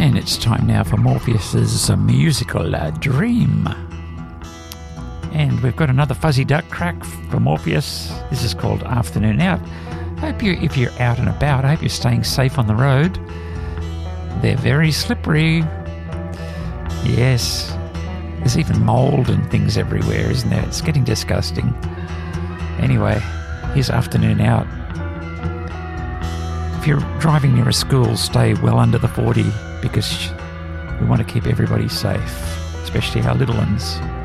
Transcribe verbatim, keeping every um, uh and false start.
And it's time now for Morpheus's uh, musical uh, Dream. And we've got another Fuzzy Duck track for Morpheus. This is called Afternoon Out. Hope you, if you're out and about, I hope you're staying safe on the road. They're very slippery. Yes. There's even mould and things everywhere, isn't there? It's getting disgusting. Anyway, here's Afternoon Out. If you're driving near a school, stay well under the forty because we want to keep everybody safe, especially our little ones.